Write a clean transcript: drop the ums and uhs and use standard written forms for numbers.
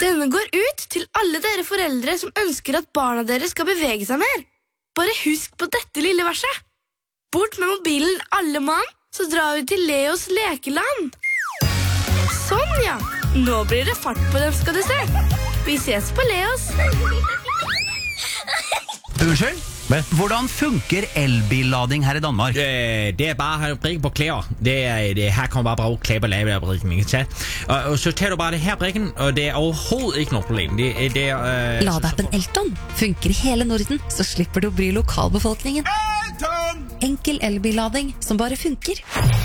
Denne går ut til alle dere foreldre som ønsker at barna deres skal bevege seg mer. Bare husk på dette lille verset. Bort med mobilen alle mann, så drar vi til Leos lekeland. Sånn, ja. Nå blir det fart på dem, skal du se. Vi ses på Leos. Unnskyld? Hvordan funker elbillading her i Danmark? Det bare brikken på klær. Her kan man bare bruge klær på lavebrikken, ikke sant? Og så tager du bare det her brikken, og det overhovedet ikke noe problem. Ladeappen Elton funker i hele Norden, så slipper du å bry lokalbefolkningen. Enkel elbillading som bare funker.